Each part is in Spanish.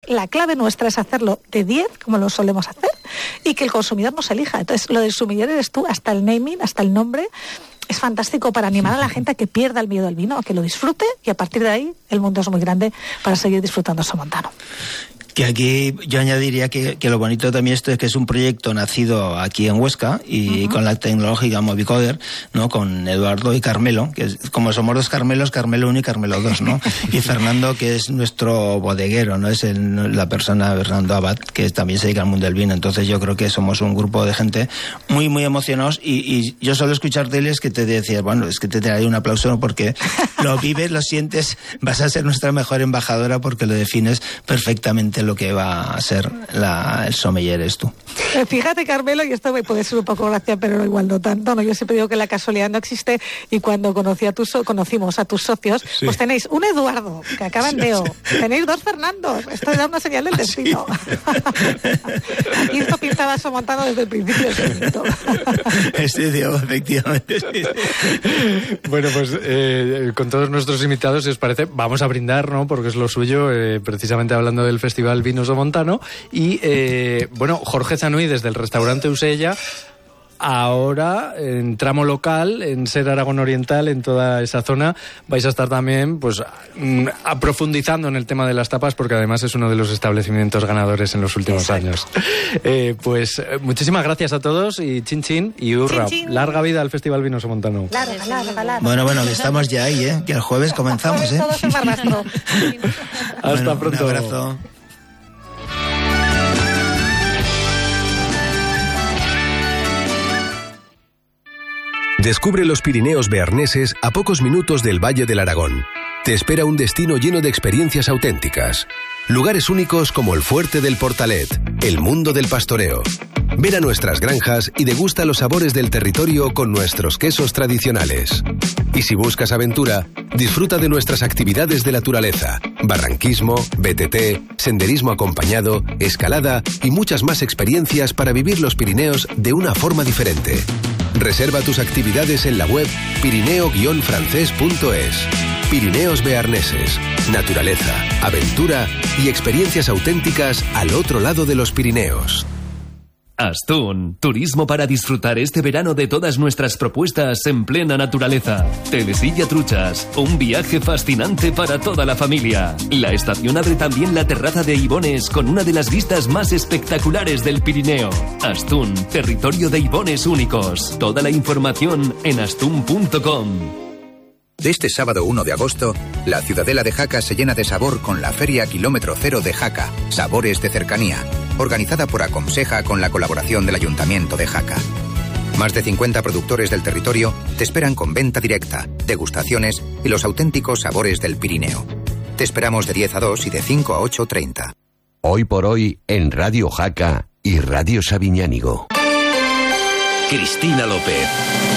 la clave nuestra es hacerlo de 10, como lo solemos hacer, y que el consumidor nos elija. Entonces, lo del sumiller eres tú, hasta el naming, hasta el nombre, es fantástico para animar a la gente a que pierda el miedo al vino, a que lo disfrute, y a partir de ahí el mundo es muy grande para seguir disfrutando somontano. Que aquí yo añadiría que lo bonito también esto es que es un proyecto nacido aquí en Huesca y con la tecnológica Movicoder, ¿no? Con Eduardo y Carmelo, que es, como somos dos Carmelos, Carmelo 1 y Carmelo 2, ¿no? Y Fernando, que es nuestro bodeguero, ¿no? Es la persona, Fernando Abad, que también se dedica al mundo del vino. Entonces yo creo que somos un grupo de gente muy, muy emocionados y yo solo escuchárteles que te decía, bueno, es que te daré un aplauso, ¿no? Porque lo vives, lo sientes, vas a ser nuestra mejor embajadora porque lo defines perfectamente lo que va a ser el sommelier es tú. Fíjate, Carmelo, y esto me puede ser un poco gracia, pero igual no tanto, ¿no? Yo siempre digo que la casualidad no existe, y cuando conocimos a tus socios, sí, pues tenéis un Eduardo, que acaba en Deo, tenéis 2 Fernandos, esto da una señal del destino. Aquí esto pintaba somontano desde el principio del minuto. Sí, Diego, efectivamente. Sí. Bueno, pues con todos nuestros invitados, si os parece, vamos a brindar, ¿no? Porque es lo suyo, precisamente hablando del Festival Vino Somontano. Y, bueno, Jorge Zanuy, desde el restaurante Usella, ahora en tramo local, en Ser Aragón Oriental, en toda esa zona, vais a estar también pues aprofundizando en el tema de las tapas, porque además es uno de los establecimientos ganadores en los últimos años. Pues muchísimas gracias a todos y chin chin y hurra. Chin, chin. Larga vida al Festival Vino Somontano. Larga. Bueno, que estamos ya ahí, que el jueves comenzamos, Todos en Barbastro. Hasta pronto. Un abrazo. Descubre los Pirineos bearneses a pocos minutos del Valle del Aragón. Te espera un destino lleno de experiencias auténticas. Lugares únicos como el Fuerte del Portalet, el mundo del pastoreo. Ven a nuestras granjas y degusta los sabores del territorio con nuestros quesos tradicionales. Y si buscas aventura, disfruta de nuestras actividades de naturaleza, barranquismo, BTT, senderismo acompañado, escalada y muchas más experiencias para vivir los Pirineos de una forma diferente. Reserva tus actividades en la web pirineo-francés.es. Pirineos bearneses, naturaleza, aventura y experiencias auténticas al otro lado de los Pirineos. Astún, turismo para disfrutar este verano de todas nuestras propuestas en plena naturaleza. Telesilla Truchas, un viaje fascinante para toda la familia. La estación abre también la terraza de Ibones con una de las vistas más espectaculares del Pirineo. Astún, territorio de Ibones únicos. Toda la información en astún.com. Este sábado 1 de agosto, la Ciudadela de Jaca se llena de sabor con la Feria Kilómetro Cero de Jaca, Sabores de Cercanía, organizada por Acomseja con la colaboración del Ayuntamiento de Jaca. Más de 50 productores del territorio te esperan con venta directa, degustaciones y los auténticos sabores del Pirineo. Te esperamos de 10 a 2 y de 5 a 8:30. Hoy por hoy en Radio Jaca y Radio Sabiñánigo. Cristina López.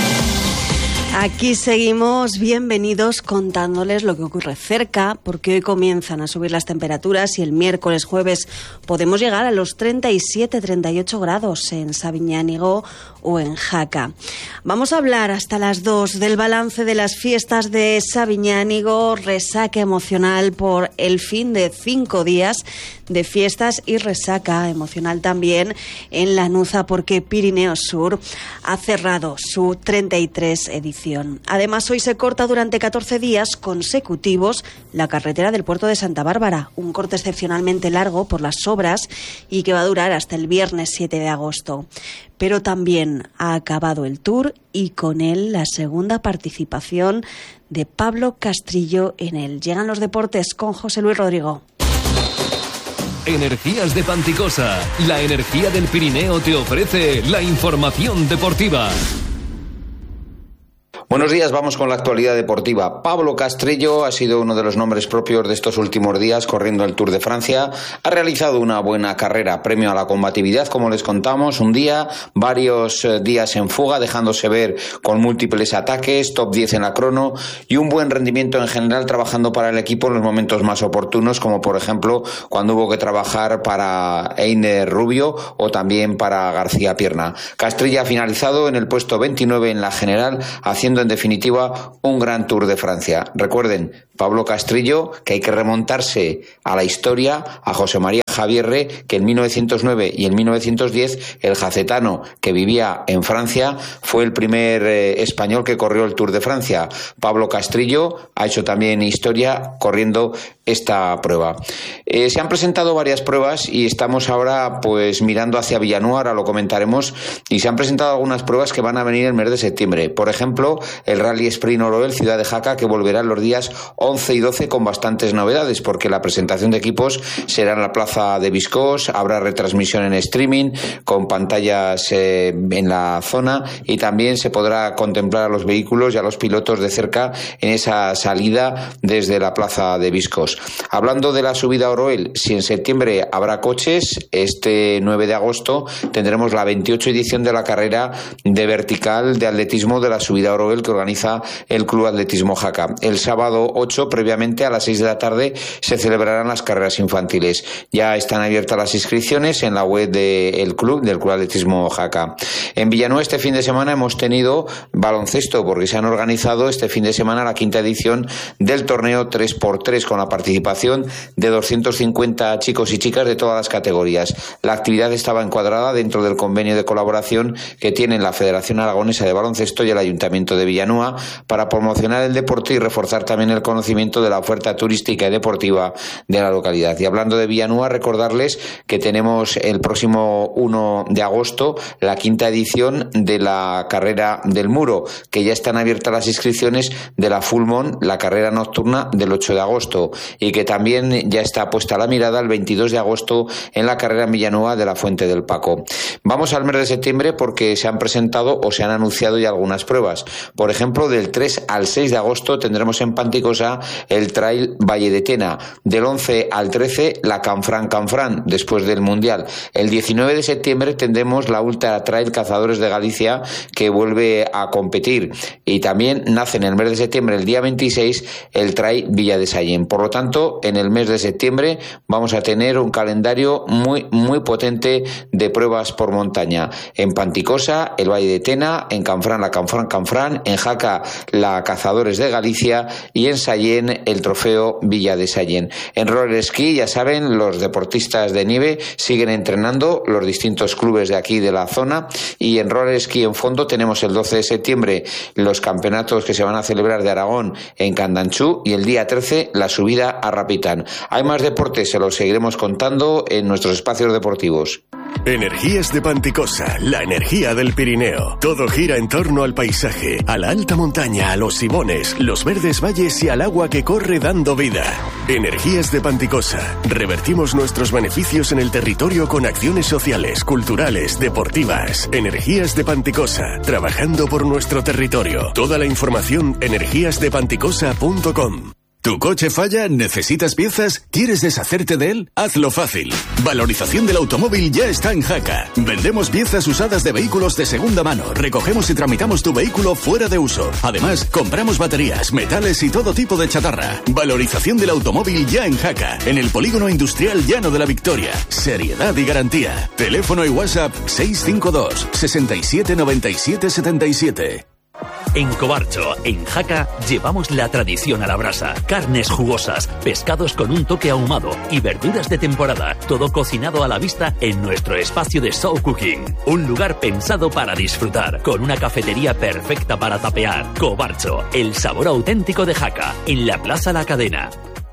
Aquí seguimos, bienvenidos, contándoles lo que ocurre cerca, porque hoy comienzan a subir las temperaturas y el miércoles, jueves, podemos llegar a los 37-38 grados en Sabiñánigo o en Jaca. Vamos a hablar hasta las 2 del balance de las fiestas de Sabiñánigo, resaca emocional por el fin de 5 días de fiestas y resaca emocional también en Lanuza, porque Pirineo Sur ha cerrado su 33 edición. Además, hoy se corta durante 14 días consecutivos la carretera del puerto de Santa Bárbara, un corte excepcionalmente largo por las obras y que va a durar hasta el viernes 7 de agosto. Pero también ha acabado el Tour y con él la segunda participación de Pablo Castrillo en él. Llegan los deportes con José Luis Rodrigo. Energías de Panticosa, la energía del Pirineo te ofrece la información deportiva. Buenos días, vamos con la actualidad deportiva. Pablo Castrillo ha sido uno de los nombres propios de estos últimos días corriendo el Tour de Francia. Ha realizado una buena carrera, premio a la combatividad, como les contamos, un día, varios días en fuga, dejándose ver con múltiples ataques, top 10 en la crono y un buen rendimiento en general trabajando para el equipo en los momentos más oportunos, como por ejemplo cuando hubo que trabajar para Einer Rubio o también para García Pierna. Castrillo ha finalizado en el puesto 29 en la general, haciendo haciendo en definitiva un gran Tour de Francia. Recuerden, Pablo Castrillo, que hay que remontarse a la historia, a José María Javierre, que en 1909 y en 1910 el jacetano que vivía en Francia fue el primer español que corrió el Tour de Francia. Pablo Castrillo ha hecho también historia corriendo esta prueba. Se han presentado varias pruebas y estamos ahora pues mirando hacia Villanueva, ahora lo comentaremos, y se han presentado algunas pruebas que van a venir el mes de septiembre. Por ejemplo, el Rally Sprint Oroel Ciudad de Jaca, que volverá los días 11 y 12 con bastantes novedades, porque la presentación de equipos será en la plaza de Viscós, habrá retransmisión en streaming con pantallas en la zona, y también se podrá contemplar a los vehículos y a los pilotos de cerca en esa salida desde la plaza de Viscós. Hablando de la subida a Oroel, si en septiembre habrá coches, este 9 de agosto tendremos la 28 edición de la carrera de vertical de atletismo de la subida a Oroel que organiza el Club Atletismo Jaca. El sábado 8, previamente a las 6 de la tarde, se celebrarán las carreras infantiles. Ya están abiertas las inscripciones en la web del Club Atletismo Jaca. En Villanueva este fin de semana hemos tenido baloncesto, porque se han organizado este fin de semana la 5ª edición del torneo 3x3 con la participación de 250 chicos y chicas de todas las categorías. La actividad estaba encuadrada dentro del convenio de colaboración que tienen la Federación Aragonesa de Baloncesto y el Ayuntamiento de Villanueva para promocionar el deporte y reforzar también el conocimiento de la oferta turística y deportiva de la localidad. Y hablando de Villanueva, recordarles que tenemos el próximo 1 de agosto la 5ª edición de la carrera del Muro, que ya están abiertas las inscripciones de la Full Moon, la carrera nocturna del 8 de agosto, y que también ya está puesta la mirada el 22 de agosto en la carrera en Villanueva de la Fuente del Paco. Vamos al mes de septiembre porque se han presentado o se han anunciado ya algunas pruebas. Por ejemplo, del 3 al 6 de agosto tendremos en Panticosa el Trail Valle de Tena. Del 11 al 13 la Canfrán después del Mundial. El 19 de septiembre tendremos la Ultra Trail Cazadores de Galicia, que vuelve a competir. Y también nace en el mes de septiembre, el día 26, el Trail Villa de Sallén. Por lo tanto, en el mes de septiembre vamos a tener un calendario muy potente de pruebas por montaña. En Panticosa, el Valle de Tena; en Canfrán, la Canfrán; en Jaca, la Cazadores de Galicia; y en Sallén, el Trofeo Villa de Sallén. En roller ski, ya saben, los deportistas de nieve siguen entrenando, los distintos clubes de aquí de la zona, y en roller ski en fondo tenemos el 12 de septiembre los campeonatos que se van a celebrar de Aragón en Candanchú, y el día 13 la subida a Rapitán. Hay más deportes, se los seguiremos contando en nuestros espacios deportivos. Energías de Panticosa, la energía del Pirineo. Todo gira en torno al paisaje, a la alta montaña, a los simones, los verdes valles y al agua que corre dando vida. Energías de Panticosa. Revertimos nuestros beneficios en el territorio con acciones sociales, culturales, deportivas. Energías de Panticosa, trabajando por nuestro territorio. Toda la información energiasdepanticosa.com. ¿Tu coche falla? ¿Necesitas piezas? ¿Quieres deshacerte de él? Hazlo fácil. Valorización del automóvil ya está en Jaca. Vendemos piezas usadas de vehículos de segunda mano. Recogemos y tramitamos tu vehículo fuera de uso. Además, compramos baterías, metales y todo tipo de chatarra. Valorización del automóvil ya en Jaca. En el Polígono Industrial Llano de la Victoria. Seriedad y garantía. Teléfono y WhatsApp 652 67 97 77. En Cobarcho, en Jaca, llevamos la tradición a la brasa. Carnes jugosas, pescados con un toque ahumado y verduras de temporada. Todo cocinado a la vista en nuestro espacio de Show Cooking. Un lugar pensado para disfrutar, con una cafetería perfecta para tapear. Cobarcho, el sabor auténtico de Jaca, en la Plaza La Cadena.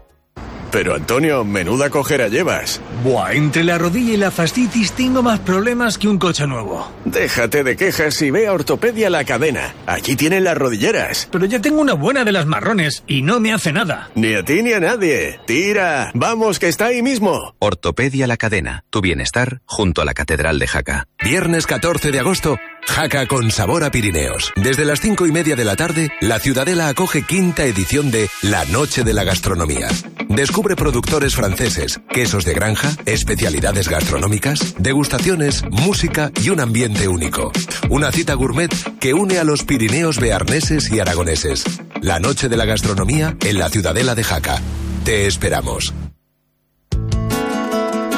Pero Antonio, menuda cojera llevas. Buah, entre la rodilla y la fascitis tengo más problemas que un coche nuevo. Déjate de quejas y ve a Ortopedia La Cadena. Allí tienen las rodilleras. Pero ya tengo una buena de las marrones y no me hace nada. Ni a ti ni a nadie. Tira, vamos que está ahí mismo. Ortopedia La Cadena, tu bienestar junto a la Catedral de Jaca. Viernes 14 de agosto, Jaca con sabor a Pirineos. Desde las 5:30 de la tarde, la Ciudadela acoge 5ª edición de La Noche de la Gastronomía. Descubre productores franceses, quesos de granja, especialidades gastronómicas, degustaciones, música y un ambiente único. Una cita gourmet que une a los Pirineos bearneses y aragoneses. La Noche de la Gastronomía en la Ciudadela de Jaca. Te esperamos.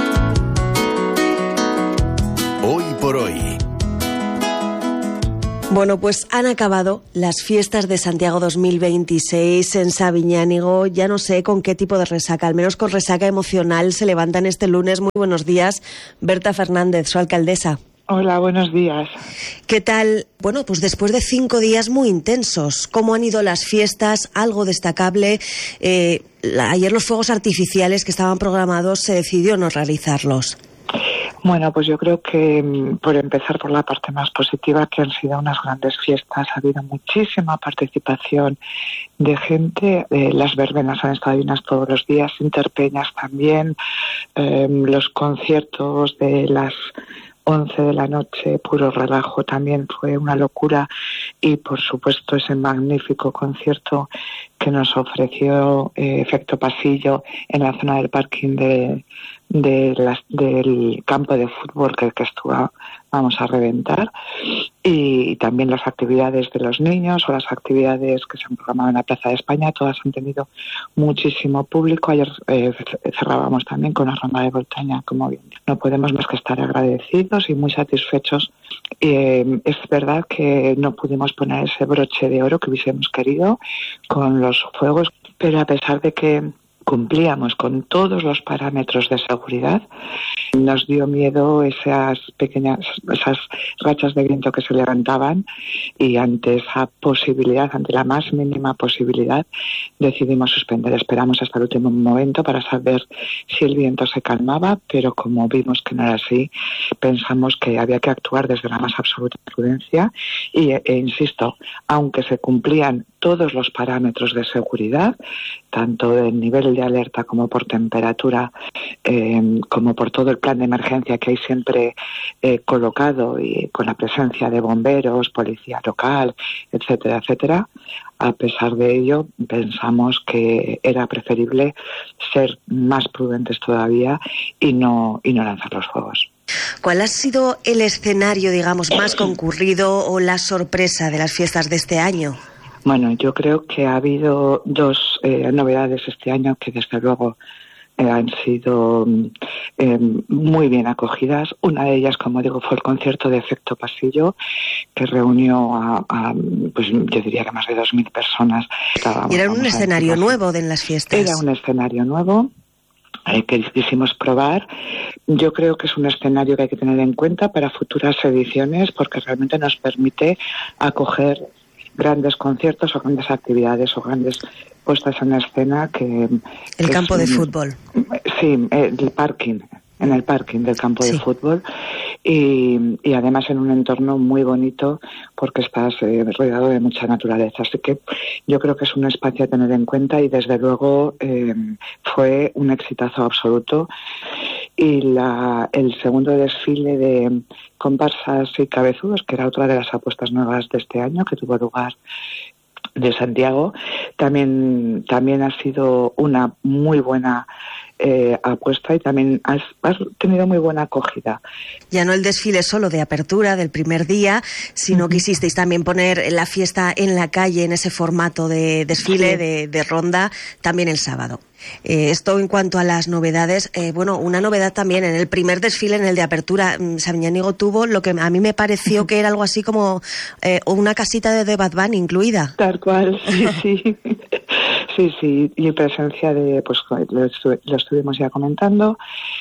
Hoy por hoy. Bueno, pues han acabado las fiestas de Santiago 2026 en Sabiñánigo. Ya no sé con qué tipo de resaca, al menos con resaca emocional, se levantan este lunes. Muy buenos días, Berta Fernández, su alcaldesa. Hola, buenos días. ¿Qué tal? Bueno, pues después de 5 días muy intensos, ¿cómo han ido las fiestas? Algo destacable. Ayer los fuegos artificiales que estaban programados se decidió no realizarlos. Bueno, pues yo creo que por empezar por la parte más positiva, que han sido unas grandes fiestas, ha habido muchísima participación de gente, las verbenas han estado llenas todos los días, interpeñas también, los conciertos de las 11 de la noche, puro relajo, también fue una locura, y por supuesto ese magnífico concierto que nos ofreció Efecto Pasillo en la zona del parking del campo de fútbol que estuvo, vamos a reventar, y también las actividades de los niños o las actividades que se han programado en la Plaza de España, todas han tenido muchísimo público. Ayer cerrábamos también con la ronda de Voltaña, como bien. No podemos más que estar agradecidos y muy satisfechos. Es verdad que no pudimos poner ese broche de oro que hubiésemos querido con los fuegos, pero a pesar de que cumplíamos con todos los parámetros de seguridad, nos dio miedo esas rachas de viento que se levantaban, y ante esa posibilidad, ante la más mínima posibilidad, decidimos suspender. Esperamos hasta el último momento para saber si el viento se calmaba, pero como vimos que no era así, pensamos que había que actuar desde la más absoluta prudencia e insisto, aunque se cumplían todos los parámetros de seguridad, tanto del nivel de alerta como por temperatura, como por todo el plan de emergencia que hay siempre colocado, y con la presencia de bomberos, policía local, etcétera, etcétera. A pesar de ello, pensamos que era preferible ser más prudentes todavía y no lanzar los fuegos. ¿Cuál ha sido el escenario, digamos, más concurrido o la sorpresa de las fiestas de este año? Bueno, yo creo que ha habido dos novedades este año que desde luego han sido muy bien acogidas. Una de ellas, como digo, fue el concierto de Efecto Pasillo, que reunió a pues yo diría que más de 2.000 personas. Y era un escenario nuevo en las fiestas. Era un escenario nuevo que quisimos probar. Yo creo que es un escenario que hay que tener en cuenta para futuras ediciones, porque realmente nos permite acoger grandes conciertos o grandes actividades o grandes puestas en escena el campo de fútbol. Sí, el parking, en el parking del campo de fútbol, y además en un entorno muy bonito porque estás rodeado de mucha naturaleza. Así que yo creo que es un espacio a tener en cuenta, y desde luego fue un exitazo absoluto. Y el segundo desfile de comparsas y cabezudos, que era otra de las apuestas nuevas de este año, que tuvo lugar de Santiago, también ha sido una muy buena apuesta, y también has tenido muy buena acogida. Ya no el desfile solo de apertura del primer día, sino quisisteis también poner la fiesta en la calle en ese formato de desfile, de ronda, también el sábado. Esto en cuanto a las novedades. Bueno, una novedad también en el primer desfile, en el de apertura, Sabiñánigo tuvo lo que a mí me pareció que era algo así como una casita de Bad Bunny incluida. Tal cual, sí. Sí, y presencia de, pues lo estuvimos ya comentando,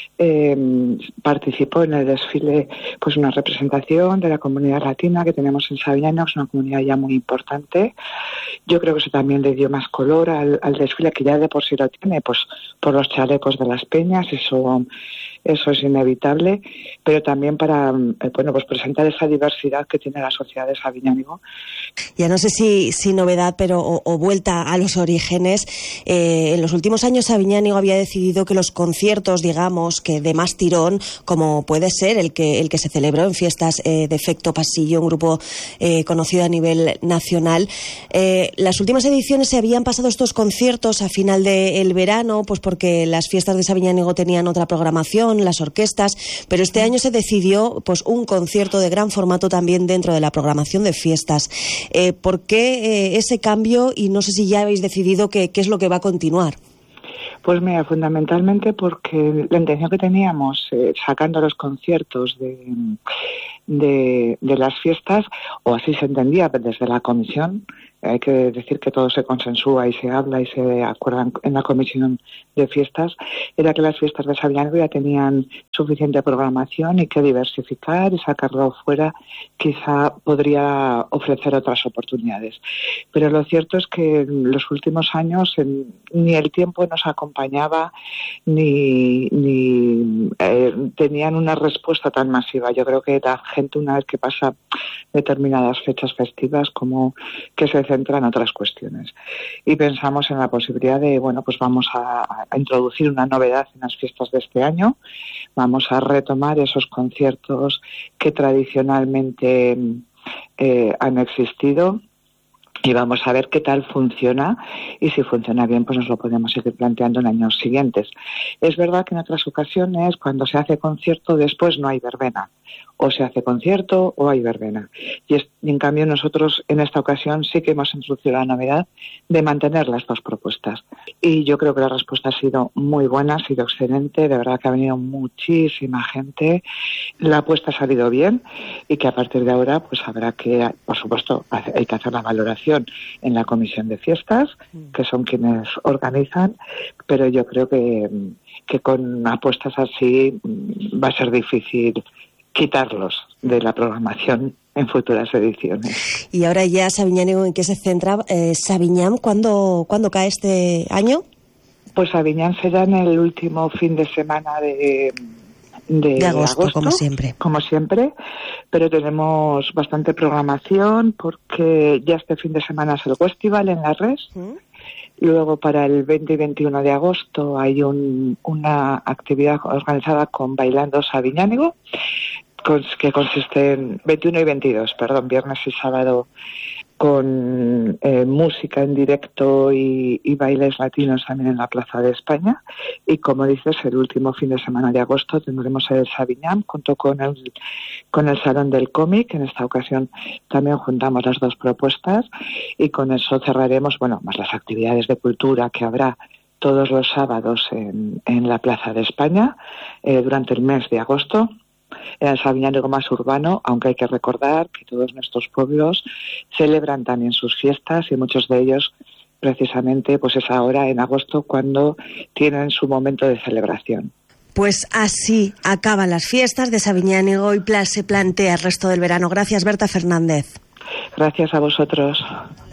participó en el desfile pues una representación de la comunidad latina que tenemos en Sabiñánigo, es una comunidad ya muy importante. Yo creo que eso también le dio más color al desfile, que ya de por sí lo tiene, pues por los chalecos de las peñas, eso es inevitable, pero también para pues presentar esa diversidad que tiene la sociedad de Sabiñánigo. Ya no sé si novedad, pero o vuelta a los orígenes. En los últimos años Sabiñánigo había decidido que los conciertos, digamos, que de más tirón, como puede ser el que se celebró en fiestas de Efecto Pasillo, un grupo conocido a nivel nacional, las últimas ediciones se habían pasado estos conciertos a final del verano, pues porque las fiestas de Sabiñánigo tenían otra programación, las orquestas, pero este año se decidió pues un concierto de gran formato también dentro de la programación de fiestas. ¿Por qué ese cambio? Y no sé si ya habéis decidido qué es lo que va a continuar. Pues mira, fundamentalmente porque la intención que teníamos sacando los conciertos de las fiestas, o así se entendía desde la comisión. Hay que decir que todo se consensúa y se habla y se acuerdan en la comisión de fiestas, era que las fiestas de Sabiñánigo ya tenían suficiente programación y que diversificar y sacarlo fuera quizá podría ofrecer otras oportunidades. Pero lo cierto es que en los últimos años ni el tiempo nos acompañaba ni tenían una respuesta tan masiva. Yo creo que la gente, una vez que pasa determinadas fechas festivas, como que se centra en otras cuestiones. Y pensamos en la posibilidad de, bueno, pues vamos a introducir una novedad en las fiestas de este año. Vamos a retomar esos conciertos que tradicionalmente han existido. Y vamos a ver qué tal funciona, y si funciona bien, pues nos lo podemos seguir planteando en años siguientes. Es verdad que en otras ocasiones, cuando se hace concierto, después no hay verbena. O se hace concierto o hay verbena. Y en cambio nosotros en esta ocasión sí que hemos introducido la novedad de mantener las dos propuestas. Y yo creo que la respuesta ha sido muy buena, ha sido excelente. De verdad que ha venido muchísima gente. La apuesta ha salido bien y que a partir de ahora pues habrá que, por supuesto, hay que hacer la valoración en la comisión de fiestas, que son quienes organizan, pero yo creo que con apuestas así va a ser difícil quitarlos de la programación en futuras ediciones. Y ahora ya Sabiñánigo, ¿en qué se centra? Sabiñán, ¿cuándo cae este año? Pues Sabiñán será en el último fin de semana de agosto, como siempre, pero tenemos bastante programación porque ya este fin de semana es el festival en la Res. Luego, para el 20 y 21 de agosto hay una actividad organizada con Bailando Sabiñánigo, que consiste en 21 y 22, viernes y sábado, con música en directo y bailes latinos también en la Plaza de España. Y como dices, el último fin de semana de agosto tendremos el Sabiñán junto con el Salón del Cómic. En esta ocasión también juntamos las dos propuestas y con eso cerraremos, más las actividades de cultura que habrá todos los sábados en la Plaza de España durante el mes de agosto. En el Sabiñánigo más urbano, aunque hay que recordar que todos nuestros pueblos celebran también sus fiestas y muchos de ellos precisamente pues es ahora en agosto cuando tienen su momento de celebración. Pues así acaban las fiestas de Sabiñánigo y se plantea el resto del verano. Gracias, Berta Fernández. Gracias a vosotros.